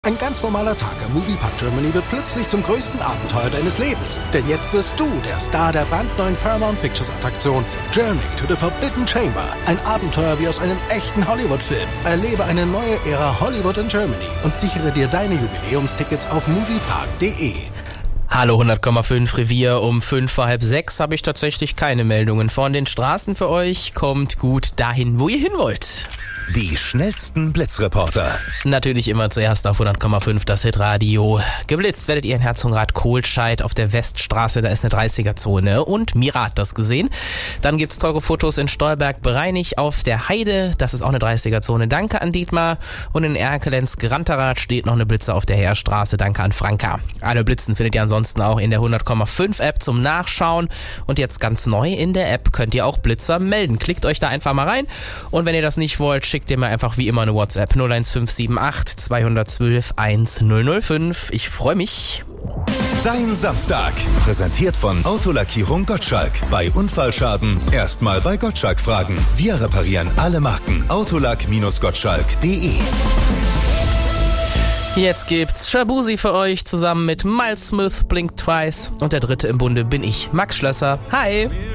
Ein ganz normaler Tag im Moviepark Germany wird plötzlich zum größten Abenteuer deines Lebens. Denn jetzt wirst du der Star der brandneuen Paramount Pictures Attraktion Journey to the Forbidden Chamber. Ein Abenteuer wie aus einem echten Hollywood-Film. Erlebe eine neue Ära Hollywood in Germany und sichere dir deine Jubiläumstickets auf moviepark.de. Hallo 100,5 Revier, um 5:30 habe ich tatsächlich keine Meldungen von den Straßen für euch. Kommt gut dahin, wo ihr hin wollt. Die schnellsten Blitzreporter. Natürlich immer zuerst auf 100,5 das Hitradio. Geblitzt werdet ihr in Herzogenrath-Kohlscheid auf der Weststraße, da ist eine 30er-Zone und Mira hat das gesehen. Dann gibt's teure Fotos in Stolberg-Breinig auf der Heide, das ist auch eine 30er-Zone. Danke an Dietmar. Und in Erkelenz-Granterath steht noch eine Blitze auf der Heerstraße, danke an Franka. Alle Blitzen findet ihr ansonsten auch in der 100,5 App zum Nachschauen. Und jetzt ganz neu in der App könnt ihr auch Blitzer melden. Klickt euch da einfach mal rein und wenn ihr das nicht wollt, schickt ihr mir einfach wie immer eine WhatsApp 01578 212 1005. Ich freue mich. Dein Samstag. Präsentiert von Autolackierung Gottschalk. Bei Unfallschaden erstmal bei Gottschalk fragen. Wir reparieren alle Marken. Autolack-gottschalk.de. Jetzt gibt's Shabuzi für euch zusammen mit Miles Smith, Blink Twice und der dritte im Bunde bin ich, Max Schlösser. Hi!